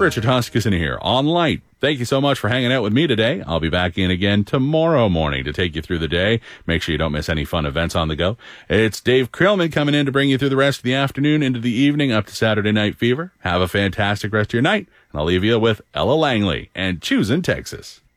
Richard Huskisson here on Light. Thank you so much for hanging out with me today. I'll be back in again tomorrow morning to take you through the day. Make sure you don't miss any fun events on the go. It's Dave Krillman coming in to bring you through the rest of the afternoon into the evening up to Saturday Night Fever. Have a fantastic rest of your night, and I'll leave you with Ella Langley and Choosing Texas.